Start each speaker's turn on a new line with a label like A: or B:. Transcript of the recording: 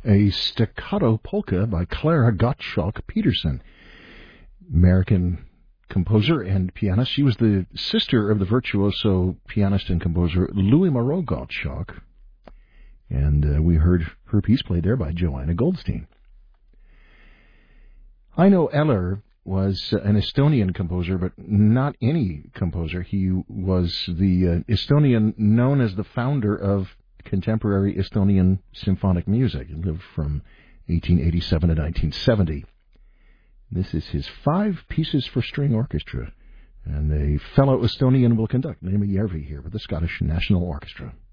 A: a staccato polka by Clara Gottschalk Peterson, American composer and pianist. She was the sister of the virtuoso pianist and composer Louis Moreau Gottschalk, and we heard her piece played there by Joanna Goldstein. Heino Eller was an Estonian composer, but not any composer. He was the Estonian known as the founder of contemporary Estonian symphonic music. He lived from 1887 to 1970. This is his 5 pieces for string orchestra, and a fellow Estonian will conduct, Niemi Järvi, here with the Scottish National Orchestra.